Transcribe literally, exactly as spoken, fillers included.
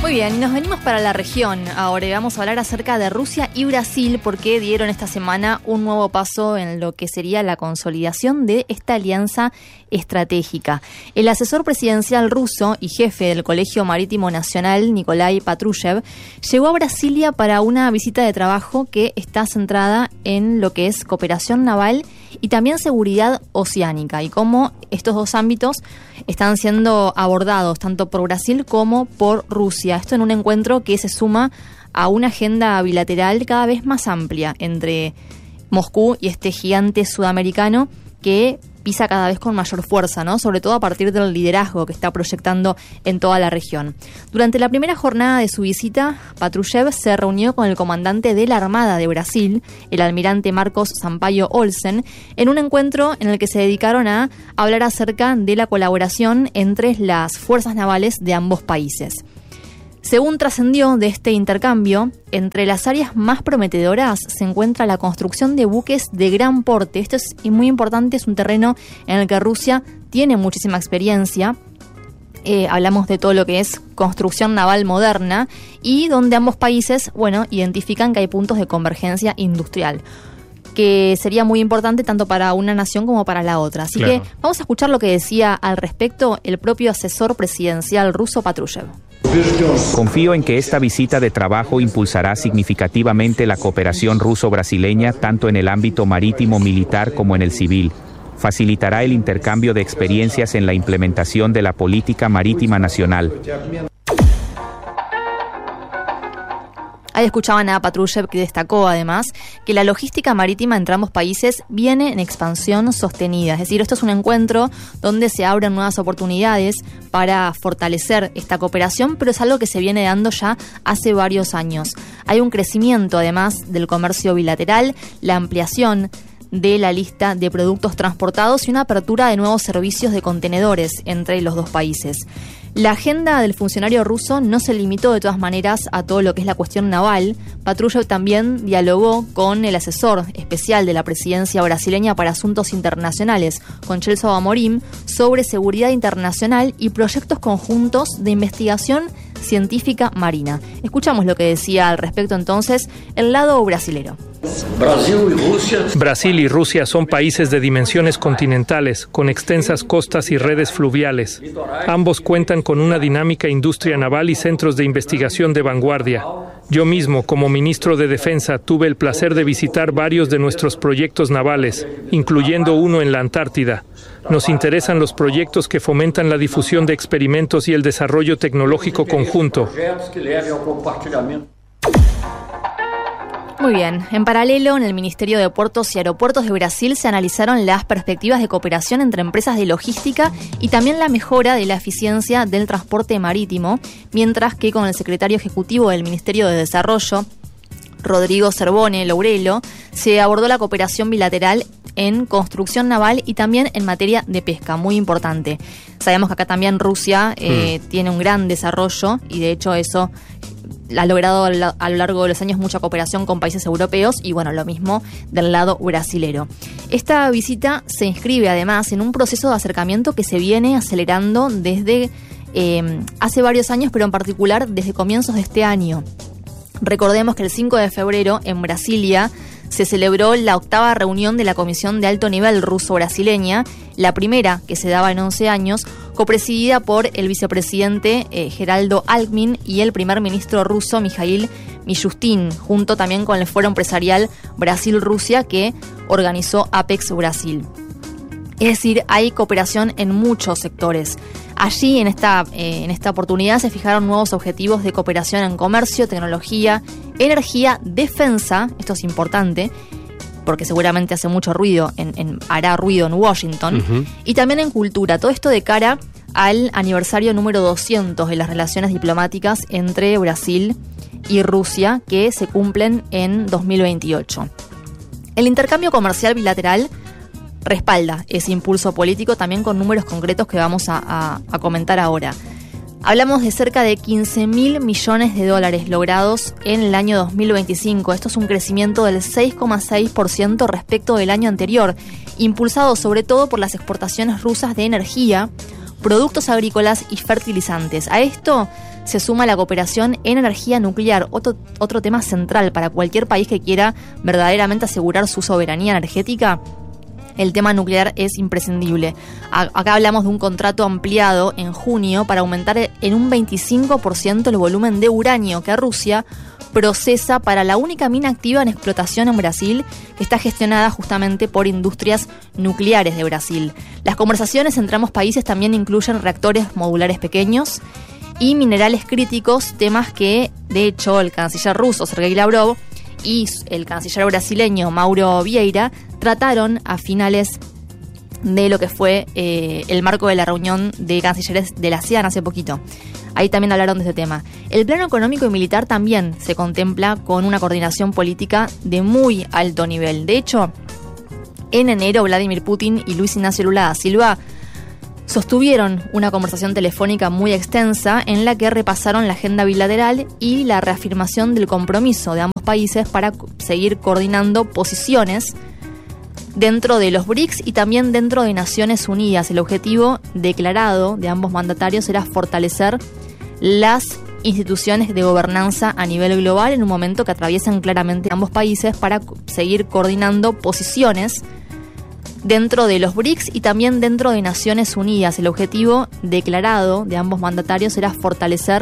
Muy bien, y nos venimos para la región ahora y vamos a hablar acerca de Rusia y Brasil porque dieron esta semana un nuevo paso en lo que sería la consolidación de esta alianza estratégica. El asesor presidencial ruso y jefe del Colegio Marítimo Nacional, Nikolai Patrushev, llegó a Brasilia para una visita de trabajo que está centrada en lo que es cooperación naval y también seguridad oceánica y cómo estos dos ámbitos están siendo abordados tanto por Brasil como por Rusia. Esto en un encuentro que se suma a una agenda bilateral cada vez más amplia entre Moscú y este gigante sudamericano que pisa cada vez con mayor fuerza, ¿no? Sobre todo a partir del liderazgo que está proyectando en toda la región. Durante la primera jornada de su visita, Patrushev se reunió con el comandante de la Armada de Brasil, el almirante Marcos Sampaio Olsen, en un encuentro en el que se dedicaron a hablar acerca de la colaboración entre las fuerzas navales de ambos países. Según trascendió de este intercambio, entre las áreas más prometedoras se encuentra la construcción de buques de gran porte. Esto es muy importante, es un terreno en el que Rusia tiene muchísima experiencia. Eh, hablamos de todo lo que es construcción naval moderna y donde ambos países, bueno, identifican que hay puntos de convergencia industrial, que sería muy importante tanto para una nación como para la otra. Así claro. que vamos a escuchar lo que decía al respecto el propio asesor presidencial ruso Patrushev. Confío en que esta visita de trabajo impulsará significativamente la cooperación ruso-brasileña tanto en el ámbito marítimo militar como en el civil. Facilitará el intercambio de experiencias en la implementación de la política marítima nacional. Ahí escuchaban a Patrushev, que destacó además que la logística marítima entre ambos países viene en expansión sostenida. Es decir, esto es un encuentro donde se abren nuevas oportunidades para fortalecer esta cooperación, pero es algo que se viene dando ya hace varios años. Hay un crecimiento además del comercio bilateral, la ampliación de la lista de productos transportados y una apertura de nuevos servicios de contenedores entre los dos países. La agenda del funcionario ruso no se limitó de todas maneras a todo lo que es la cuestión naval. Patrushev también dialogó con el asesor especial de la presidencia brasileña para asuntos internacionales, con Celso Amorim, sobre seguridad internacional y proyectos conjuntos de investigación científica marina. Escuchamos lo que decía al respecto entonces el lado brasilero. Brasil y Rusia son países de dimensiones continentales, con extensas costas y redes fluviales. Ambos cuentan con una dinámica industria naval y centros de investigación de vanguardia. Yo mismo, como ministro de Defensa, tuve el placer de visitar varios de nuestros proyectos navales, incluyendo uno en la Antártida. Nos interesan los proyectos que fomentan la difusión de experimentos y el desarrollo tecnológico conjunto. Muy bien. En paralelo, en el Ministerio de Puertos y Aeropuertos de Brasil se analizaron las perspectivas de cooperación entre empresas de logística y también la mejora de la eficiencia del transporte marítimo, mientras que con el secretario ejecutivo del Ministerio de Desarrollo, Rodrigo Cervone Loureiro, se abordó la cooperación bilateral en construcción naval y también en materia de pesca, muy importante. Sabemos que acá también Rusia eh, mm. tiene un gran desarrollo y de hecho eso ha logrado a lo largo de los años mucha cooperación con países europeos y bueno, lo mismo del lado brasilero. Esta visita se inscribe además en un proceso de acercamiento que se viene acelerando desde eh, hace varios años, pero en particular desde comienzos de este año. Recordemos que el cinco de febrero en Brasilia se celebró la octava reunión de la Comisión de Alto Nivel ruso-brasileña, la primera que se daba en once años, copresidida por el vicepresidente eh, Geraldo Alckmin y el primer ministro ruso Mikhail Mishustin, junto también con el Foro Empresarial Brasil-Rusia que organizó Apex Brasil. Es decir, hay cooperación en muchos sectores. Allí, en esta, eh, en esta oportunidad, se fijaron nuevos objetivos de cooperación en comercio, tecnología, energía, defensa, esto es importante, porque seguramente hace mucho ruido, en, en, hará ruido en Washington, uh-huh. y también en cultura. Todo esto de cara al aniversario número doscientos de las relaciones diplomáticas entre Brasil y Rusia, que se cumplen en dos mil veintiocho. El intercambio comercial bilateral respalda ese impulso político también con números concretos que vamos a, a, a comentar ahora. Hablamos de cerca de quince mil millones de dólares logrados en el año dos mil veinticinco. Esto es un crecimiento del seis coma seis por ciento respecto del año anterior, impulsado sobre todo por las exportaciones rusas de energía, productos agrícolas y fertilizantes. A esto se suma la cooperación en energía nuclear, otro, otro tema central para cualquier país que quiera verdaderamente asegurar su soberanía energética. El tema nuclear es imprescindible. Acá hablamos de un contrato ampliado en junio para aumentar en un veinticinco por ciento el volumen de uranio que Rusia procesa para la única mina activa en explotación en Brasil, que está gestionada justamente por Industrias Nucleares de Brasil. Las conversaciones entre ambos países también incluyen reactores modulares pequeños y minerales críticos, temas que, de hecho, el canciller ruso Sergei Lavrov y el canciller brasileño Mauro Vieira trataron a finales de lo que fue eh, el marco de la reunión de cancilleres de la ASEAN hace poquito. Ahí también hablaron de este tema. El plano económico y militar también se contempla con una coordinación política de muy alto nivel. De hecho, en enero Vladimir Putin y Luis Ignacio Lula da Silva sostuvieron una conversación telefónica muy extensa en la que repasaron la agenda bilateral y la reafirmación del compromiso de ambos países para seguir coordinando posiciones dentro de los B R I C S y también dentro de Naciones Unidas. El objetivo declarado de ambos mandatarios era fortalecer las instituciones de gobernanza a nivel global en un momento que atraviesan claramente ambos países para seguir coordinando posiciones dentro de los B R I C S y también dentro de Naciones Unidas. El objetivo declarado de ambos mandatarios era fortalecer